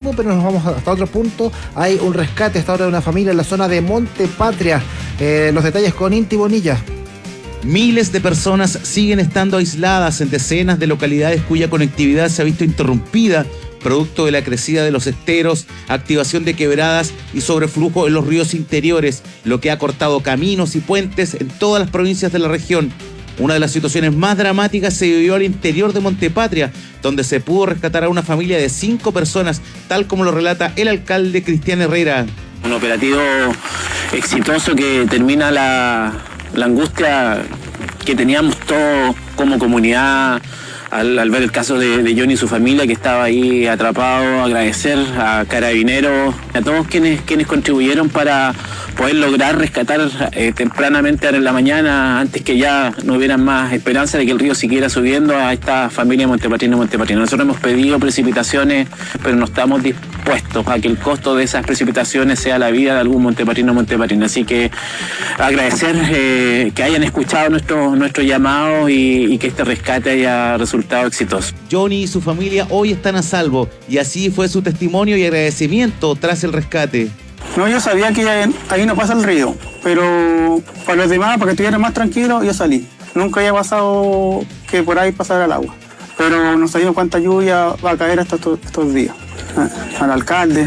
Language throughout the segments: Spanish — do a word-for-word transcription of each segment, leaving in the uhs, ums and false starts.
Coquimbo, pero nos vamos hasta otro punto. Hay un rescate hasta ahora de una familia en la zona de Monte Patria. Eh, los detalles con Inti Bonilla. Miles de personas siguen estando aisladas en decenas de localidades cuya conectividad se ha visto interrumpida producto de la crecida de los esteros, activación de quebradas y sobreflujo en los ríos interiores, lo que ha cortado caminos y puentes en todas las provincias de la región. Una de las situaciones más dramáticas se vivió al interior de Montepatria, donde se pudo rescatar a una familia de cinco personas, tal como lo relata el alcalde Cristian Herrera. Un operativo exitoso que termina la, la angustia que teníamos todos como comunidad al, al ver el caso de, de Johnny y su familia que estaba ahí atrapado. Agradecer a Carabineros, a todos quienes, quienes contribuyeron para poder lograr rescatar eh, tempranamente en la mañana, antes que ya no hubiera más esperanza de que el río siguiera subiendo, a esta familia montepatrina y montepatrina. Nosotros hemos pedido precipitaciones, pero no estamos dispuestos a que el costo de esas precipitaciones sea la vida de algún montepatrino o montepatrina. Así que agradecer eh, que hayan escuchado nuestro, nuestro llamado y, y que este rescate haya resultado exitoso. Johnny y su familia hoy están a salvo, y así fue su testimonio y agradecimiento tras el rescate. No, yo sabía que ahí no pasa el río, pero para los demás, para que estuvieran más tranquilos, yo salí. Nunca había pasado que por ahí pasara el agua, pero no sabíamos cuánta lluvia va a caer hasta estos, estos días. Al alcalde,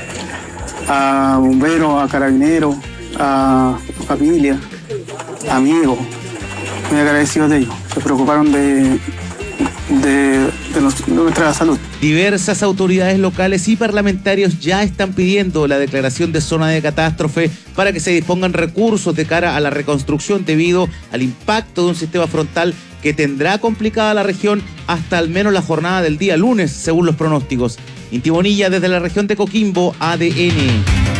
a bomberos, a carabineros, a familia, amigos, muy agradecidos de ellos. Se preocuparon de, de, de, los, de nuestra salud. Diversas autoridades locales y parlamentarios ya están pidiendo la declaración de zona de catástrofe para que se dispongan recursos de cara a la reconstrucción debido al impacto de un sistema frontal que tendrá complicada la región hasta al menos la jornada del día lunes, según los pronósticos. Inti Bonilla desde la región de Coquimbo, A D N.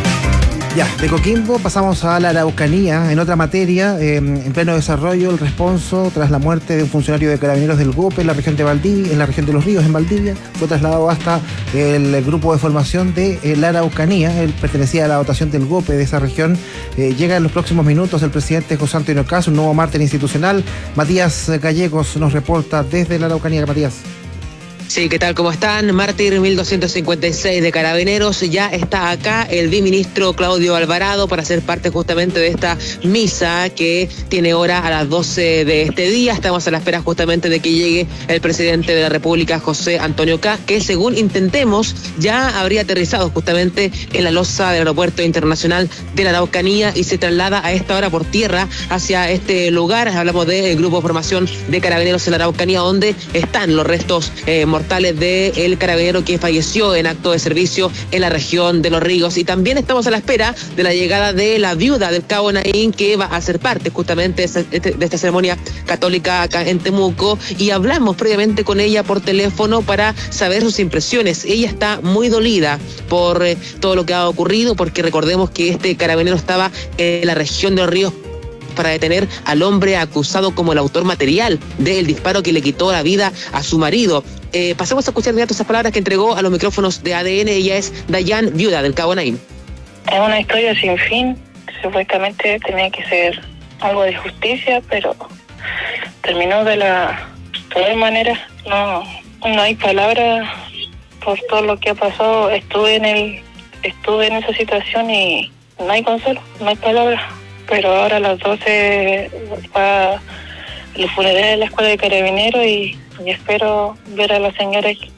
Ya, de Coquimbo pasamos a la Araucanía, en otra materia, eh, en pleno desarrollo, el responso tras la muerte de un funcionario de Carabineros del GOPE en la región de Valdivia, en la región de Los Ríos, en Valdivia, fue trasladado hasta el grupo de formación de eh, la Araucanía. Él pertenecía a la dotación del GOPE de esa región. Eh, llega en los próximos minutos el presidente José Antonio Caz, un nuevo mártir institucional. Matías Gallegos nos reporta desde la Araucanía. Matías. Sí, ¿qué tal? ¿Cómo están? Mártir mil doscientos cincuenta y seis de Carabineros. Ya está acá el viceministro Claudio Alvarado para ser parte justamente de esta misa que tiene hora a las doce de este día. Estamos a la espera justamente de que llegue el presidente de la República, José Antonio Caz, que según intentemos ya habría aterrizado justamente en la losa del Aeropuerto Internacional de la Araucanía y se traslada a esta hora por tierra hacia este lugar. Hablamos del grupo de formación de Carabineros en la Araucanía, donde están los restos eh, mortales del carabinero que falleció en acto de servicio en la región de Los Ríos. Y también estamos a la espera de la llegada de la viuda del cabo Naín, que va a ser parte justamente de esta ceremonia católica acá en Temuco, y hablamos previamente con ella por teléfono para saber sus impresiones. Ella está muy dolida por eh, todo lo que ha ocurrido, porque recordemos que este carabinero estaba en la región de Los Ríos para detener al hombre acusado como el autor material del disparo que le quitó la vida a su marido. Eh, pasamos a escuchar de esas palabras que entregó a los micrófonos de A D N. Ella es Dayan, viuda del cabo Naín. Es una historia sin fin. Supuestamente tenía que ser algo de justicia, pero terminó de la peor manera. No, no hay palabras por todo lo que ha pasado. Estuve en el, estuve en esa situación y no hay consuelo, no hay palabras. Pero ahora a las doce va el funeral de la escuela de carabineros y, y espero ver a la señora aquí.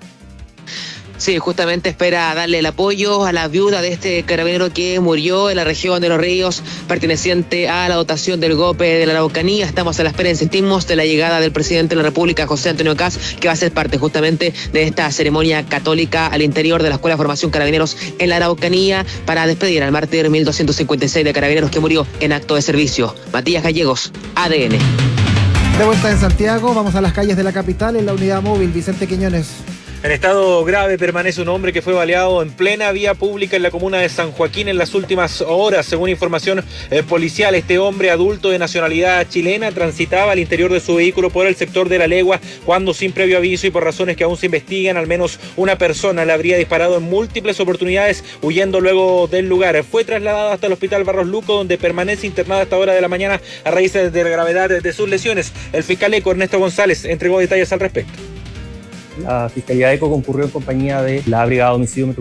Sí, justamente espera darle el apoyo a la viuda de este carabinero que murió en la región de Los Ríos, perteneciente a la dotación del GOPE de la Araucanía. Estamos a la espera, insistimos, de la llegada del presidente de la República, José Antonio Caz, que va a ser parte justamente de esta ceremonia católica al interior de la Escuela de Formación Carabineros en la Araucanía, para despedir al mártir mil doscientos cincuenta y seis de Carabineros que murió en acto de servicio. Matías Gallegos, A D N. De vuelta en Santiago, vamos a las calles de la capital en la unidad móvil. Vicente Quiñones. En estado grave permanece un hombre que fue baleado en plena vía pública en la comuna de San Joaquín en las últimas horas. Según información eh, policial, este hombre adulto de nacionalidad chilena transitaba al interior de su vehículo por el sector de La Legua cuando, sin previo aviso y por razones que aún se investigan, al menos una persona le habría disparado en múltiples oportunidades, huyendo luego del lugar. Fue trasladado hasta el hospital Barros Luco, donde permanece internado a esta hora de la mañana a raíz de la gravedad de sus lesiones. El fiscal ECO, Ernesto González, entregó detalles al respecto. La Fiscalía ECO concurrió en compañía de la Brigada de Homicidio